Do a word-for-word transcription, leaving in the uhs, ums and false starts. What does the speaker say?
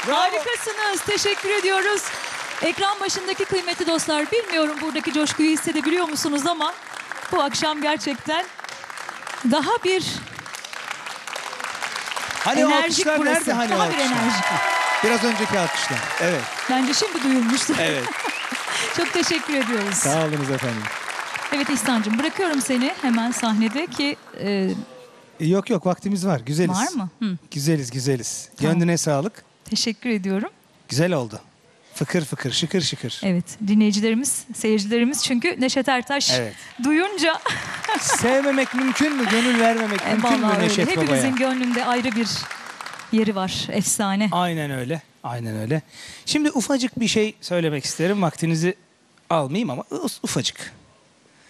Bravo. Harikasınız. Teşekkür ediyoruz. Ekran başındaki kıymetli dostlar, bilmiyorum buradaki coşkuyu hissedebiliyor musunuz ama bu akşam gerçekten daha bir Hani o enerjik alkışlar burası. nerede? Hani o Daha bir alkışlar? enerjik. Biraz önceki alkışlar. Evet. Bence şimdi duyulmuştur. Evet. Çok teşekkür ediyoruz. Sağ olunuz efendim. Evet İhsan'cığım, bırakıyorum seni hemen sahnede ki e, Yok yok, vaktimiz var. Güzeliz. var mı? Hı, Güzeliz güzeliz. Tamam. Gönlüne sağlık. teşekkür ediyorum. Güzel oldu. Fıkır fıkır, şıkır şıkır. Evet, dinleyicilerimiz, seyircilerimiz çünkü Neşet Ertaş Evet. duyunca Sevmemek mümkün mü? Gönül vermemek e, mümkün mü vallahi öyle. Neşet Baba'ya? Hepimizin gönlünde ayrı bir yeri var, efsane. Aynen öyle. Aynen öyle. Şimdi ufacık bir şey söylemek isterim. Vaktinizi almayayım ama ufacık.